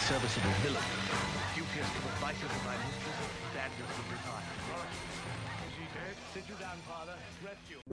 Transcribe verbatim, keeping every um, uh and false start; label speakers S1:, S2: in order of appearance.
S1: serviceable villain. Duteous to the vices of thy mistress, Thaddeus would retire.
S2: Is he dead?
S1: Sit you down, father. Rest you.